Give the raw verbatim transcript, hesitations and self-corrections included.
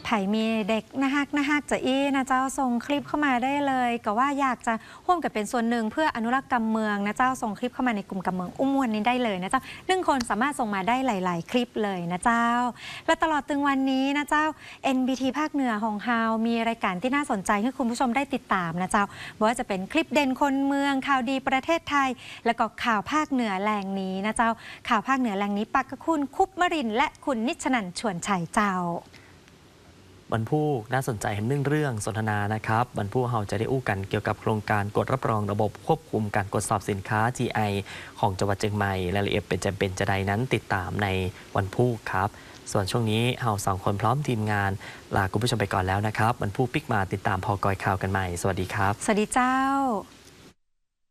ไผ่มีเด็กนะฮักนะฮักจะอี้นะเจ้าส่งคลิปเข้ามาได้เลยก็ว่าอยากจะร่วมกับเป็นส่วนหนึ่งเพื่ออนุรักษ์กำเมืองนะเจ้าส่งคลิปเข้ามาในกลุ่มกำเมืองอุ้มมวนนี้ได้เลยนะเจ้าหนึ่งคนสามารถส่งมาได้หลายๆคลิปเลยนะเจ้าและตลอดตึงวันนี้นะเจ้า เอ็น บี ที ภาคเหนือของเฮามีรายการที่น่าสนใจให้คุณผู้ชมได้ติดตามนะเจ้าว่าจะเป็นคลิปเด่นคนเมืองข่าวดีประเทศไทยแล้วก็ข่าวภาคเหนือแหล่งนี้นะเจ้าข่าวภาคเหนือแหล่งนี้ปักกะคุณคุปมรินและคุณนิชนันท์ชวนชัยเจ้าวันผู้น่าสนใจเห็นหนึ่งเรื่องสนทนานะครับวันผู้เราจะได้อู้กันเกี่ยวกับโครงการกดรับรองระบบควบคุมการกดสอบสินค้า จี ไอ ของจังหวัดเชียงใหม่รายละเอียดเป็นจำเป็นจะใดนั้นติดตามในวันผู้ครับส่วนช่วงนี้เราสองคนพร้อมทีมงานลาคุณผู้ชมไปก่อนแล้วนะครับวันผู้ปิกมาติดตามพอกอยข่าวกันใหม่สวัสดีครับสวัสดีเจ้า